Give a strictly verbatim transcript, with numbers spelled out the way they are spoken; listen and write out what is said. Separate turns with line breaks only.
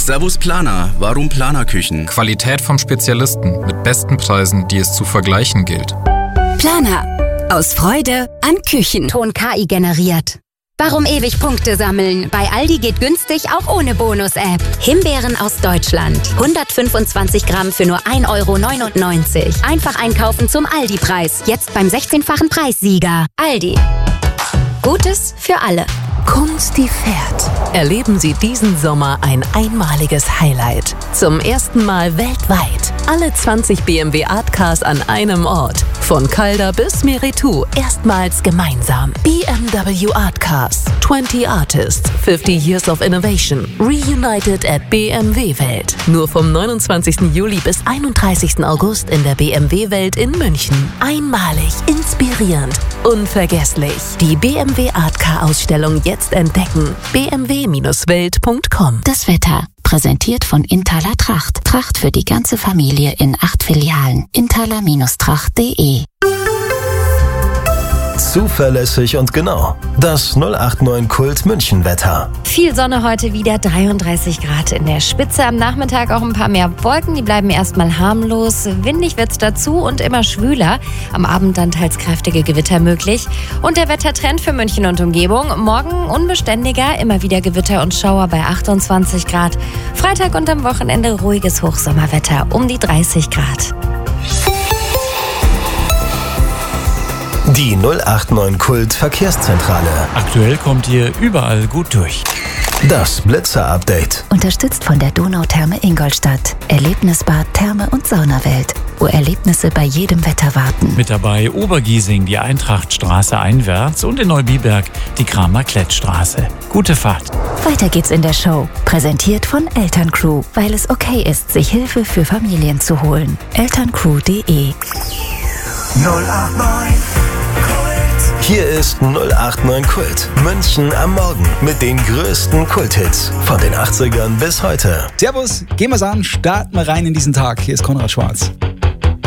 Servus Planer, warum Planerküchen?
Qualität vom Spezialisten mit besten Preisen, die es zu vergleichen gilt.
Planer. Aus Freude an Küchen.
Ton K I generiert. Warum ewig Punkte sammeln? Bei Aldi geht günstig auch ohne Bonus-App. Himbeeren aus Deutschland. hundertfünfundzwanzig Gramm für nur ein Euro neunundneunzig. Einfach einkaufen zum Aldi-Preis. Jetzt beim sechzehnfachen Preissieger. Aldi. Gutes für alle.
Kunsti fährt. Erleben Sie diesen Sommer ein einmaliges Highlight. Zum ersten Mal weltweit. Alle zwanzig B M W Artcars an einem Ort. Von Calder bis Meritou. Erstmals gemeinsam. B M W Artcars. zwanzig Artists. fünfzig Years of Innovation. Reunited at B M W Welt. Nur vom neunundzwanzigsten Juli bis einunddreißigsten August in der B M W Welt in München. Einmalig, inspirierend, unvergesslich. Die B M W Artcar Ausstellung jetzt entdecken. b m w Bindestrich welt Punkt com.
Das Wetter. Präsentiert von Inthaler Tracht. Tracht für die ganze Familie in acht Filialen. inthaler Bindestrich tracht Punkt de.
Zuverlässig und genau. Das null acht neun Kult München Wetter.
Viel Sonne heute wieder, dreiunddreißig Grad in der Spitze. Am Nachmittag auch ein paar mehr Wolken, die bleiben erstmal harmlos. Windig wird's dazu und immer schwüler. Am Abend dann teils kräftige Gewitter möglich. Und der Wettertrend für München und Umgebung. Morgen unbeständiger, immer wieder Gewitter und Schauer bei achtundzwanzig Grad. Freitag und am Wochenende ruhiges Hochsommerwetter um die dreißig Grad.
Die null acht neun Kult Verkehrszentrale.
Aktuell kommt ihr überall gut durch.
Das Blitzer-Update.
Unterstützt von der Donautherme Ingolstadt. Erlebnisbad, Therme und Saunawelt, wo Erlebnisse bei jedem Wetter warten.
Mit dabei Obergiesing, die Eintrachtstraße einwärts und in Neubiberg die Kramer-Klett-Straße. Gute Fahrt.
Weiter geht's in der Show. Präsentiert von Elterncrew, weil es okay ist, sich Hilfe für Familien zu holen. elterncrew punkt de.
null acht neun Hier ist null acht neun Kult. München am Morgen mit den größten Kulthits von den achtzigern bis heute.
Servus, gehen wir's an, starten wir rein in diesen Tag. Hier ist Konrad Schwarz.